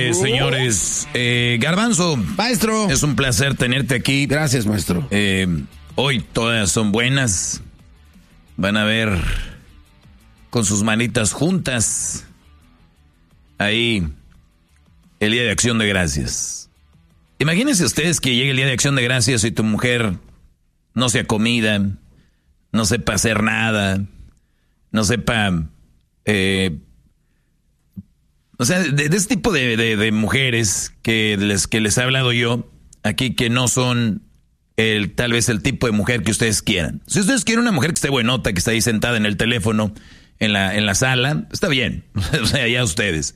señores. Garbanzo. Maestro. Es un placer tenerte aquí. Gracias, maestro. Hoy todas son buenas. Van a ver con sus manitas juntas. Ahí, el Día de Acción de Gracias. Imagínense ustedes que llegue el Día de Acción de Gracias y tu mujer no sea comida, no sepa hacer nada, no sepa... o sea, de este tipo de mujeres que les he hablado yo aquí, que no son tal vez el tipo de mujer que ustedes quieran. Si ustedes quieren una mujer que esté buenota, que está ahí sentada en el teléfono, en la sala, está bien. O sea, ya ustedes.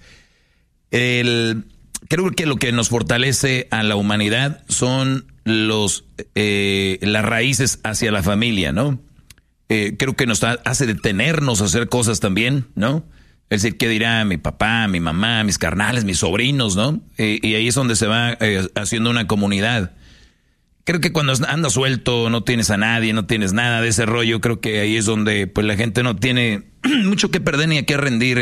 Creo que lo que nos fortalece a la humanidad son las raíces hacia la familia, ¿no? Creo que nos hace detenernos a hacer cosas también, ¿no? Es decir, ¿qué dirá mi papá, mi mamá, mis carnales, mis sobrinos, ¿no? Y ahí es donde se va haciendo una comunidad. Creo que cuando andas suelto, no tienes a nadie, no tienes nada de ese rollo, creo que ahí es donde pues la gente no tiene mucho que perder ni a qué rendir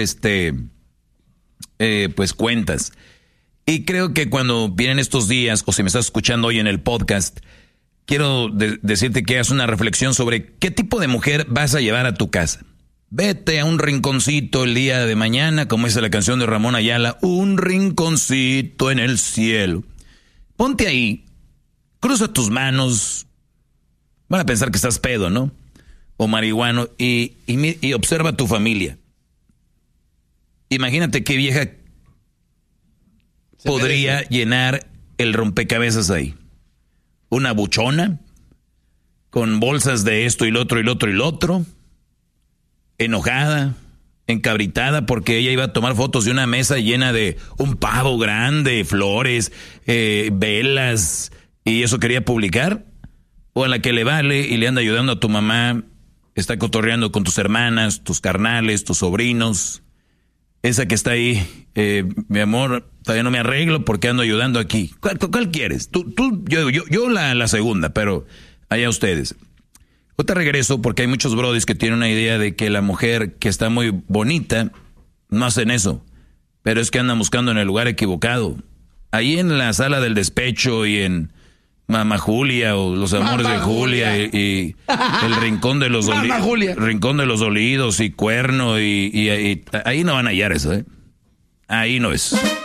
pues cuentas. Y creo que cuando vienen estos días, o si me estás escuchando hoy en el podcast, quiero decirte que hagas una reflexión sobre qué tipo de mujer vas a llevar a tu casa. Vete a un rinconcito el día de mañana, como dice la canción de Ramón Ayala, un rinconcito en el cielo. Ponte ahí, cruza tus manos, van a pensar que estás pedo, ¿no? O marihuano, y observa a tu familia. Imagínate qué vieja podría llenar el rompecabezas ahí. Una buchona, con bolsas de esto y lo otro y lo otro y lo otro, enojada, encabritada porque ella iba a tomar fotos de una mesa llena de un pavo grande, flores, velas, y eso quería publicar. O a la que le vale y le anda ayudando a tu mamá, está cotorreando con tus hermanas, tus carnales, tus sobrinos. Esa que está ahí, mi amor, todavía no me arreglo porque ando ayudando aquí. ¿Cuál quieres? Yo la segunda, pero allá ustedes. Yo te regreso porque hay muchos brodis que tienen una idea de que la mujer que está muy bonita no hacen eso, pero es que andan buscando en el lugar equivocado. Ahí en la sala del despecho y en Mamá Julia o Los Amores de Julia y el Rincón de los Rincón de los Dolidos y Cuerno y ahí no van a hallar eso, ¿eh? Ahí no es.